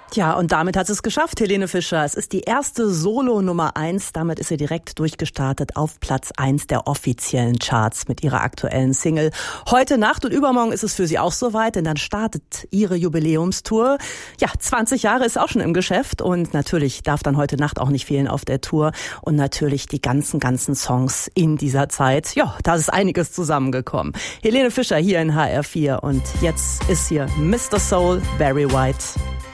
Tja, und damit hat es geschafft, Helene Fischer. Es ist die erste Solo Nummer 1. Damit ist sie direkt durchgestartet auf Platz 1 der offiziellen Charts mit ihrer aktuellen Single. Heute Nacht und übermorgen ist es für sie auch soweit, denn dann startet ihre Jubiläumstour. Ja, 20 Jahre ist auch schon im Geschäft und natürlich darf dann heute Nacht auch nicht fehlen auf der Tour. Und natürlich die ganzen Songs in dieser Zeit. Ja, da ist einiges zusammengekommen. Helene Fischer hier in HR4 und jetzt ist hier Mr. Soul, Barry White.